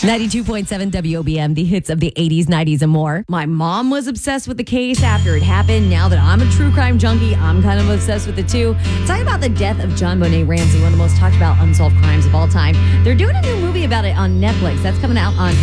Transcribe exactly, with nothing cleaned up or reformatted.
ninety-two point seven W O B M, the hits of the eighties, nineties, and more. My mom was obsessed with the case after it happened. Now that I'm a true crime junkie, I'm kind of obsessed with it too. Talking about the death of John Bonet Ramsey, one of the most talked about unsolved crimes of all time. They're doing a new movie about it on Netflix. That's coming out on